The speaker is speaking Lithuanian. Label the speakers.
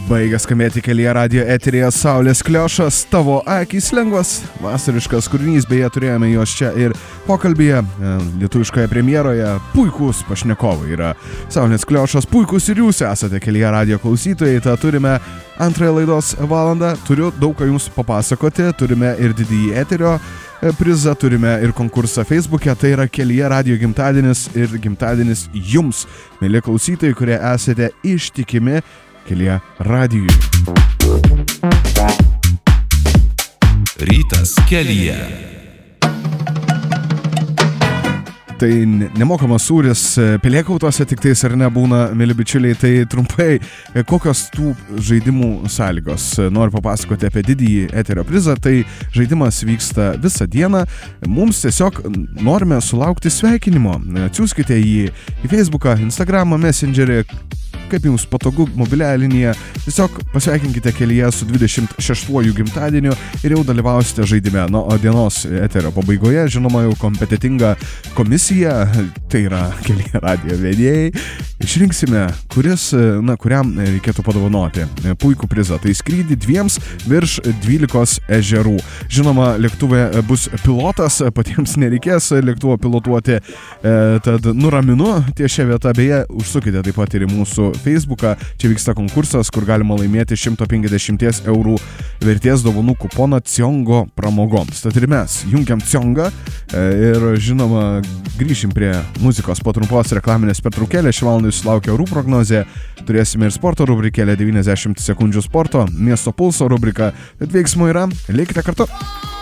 Speaker 1: Baigia skambėti Kelyje radijo eteryje Saulės Kliošas, tavo akys lengvas, vasariškas kūrinys, beje turėjome juos čia ir pokalbėje, lietuviškoje premjeroje, puikus pašnekovai yra Saulės Kliošas, puikus ir jūs esate Kelyje radijo klausytojai, tą turime antrąją laidos valandą, turiu daug ką jums papasakoti, turime ir didįjį eterio prizą, turime ir konkursą Facebook'e, tai yra Kelyje radijo gimtadienis ir gimtadienis jums, mieli klausytojai, kurie esate ištikimi Kelyje radijui.
Speaker 2: Rytas Kelyje.
Speaker 1: Tai nemokamas sūris pelėkautose tik tais ar nebūna, mėly bičiuliai, tai trumpai, kokios tų žaidimų sąlygos. Noriu papasakoti apie didįjį eterio prizą, tai žaidimas vyksta visą dieną, mums tiesiog norime sulaukti sveikinimo. Atsiųskite jį į Facebooką, Instagramą, Messengerį, kaip jums patogu, mobiliąją liniją, tiesiog pasveikinkite Kelyje su 26-uoju gimtadieniu ir jau dalyvausite žaidime. Nu, o dienos eterio pabaigoje, žinoma, jau kompetentinga komisija, tai yra Kelyje radijo vedėjai, išrinksime, kuriam reikėtų padovanoti puikų prizą. Tai skrydį 2 virš 12 ežerų. Žinoma, lėktuve bus pilotas, patiems nereikės lėktuvo pilotuoti, tad nuraminu ties šią vietą, beje, užsukite taip pat ir į mūsų Facebooką, čia vyksta konkursas, kur galima laimėti 150 eurų vertės dovanų kuponą Ciongo pramogoms. Tad ir mes jungiam Ciongą ir žinoma grįšim prie muzikos po trumpos reklaminės pertraukėlės. Šį valandą jūsų laukia orų prognozė, turėsime ir sporto rubrikėlę 90 sekundžių sporto, miesto pulso rubrika, bet veiksmų yra, likite kartu.